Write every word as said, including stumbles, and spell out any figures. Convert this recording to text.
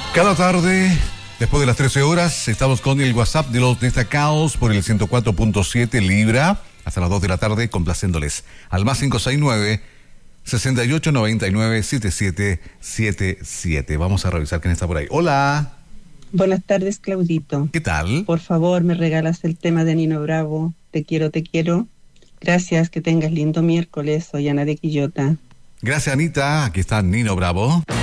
Cada tarde, después de las trece horas, estamos con el WhatsApp de los destacados por el ciento cuatro punto siete Libra, hasta las dos de la tarde, complaciéndoles al más cinco seis nueve, sesenta y ocho noventa y nueve, setenta y siete setenta y siete. Vamos a revisar quién está por ahí. Hola. Buenas tardes, Claudito. ¿Qué tal? Por favor, me regalas el tema de Nino Bravo. Te quiero, te quiero. Gracias, que tengas lindo miércoles. Soy Ana de Quillota. Gracias, Anita. Aquí está Nino Bravo.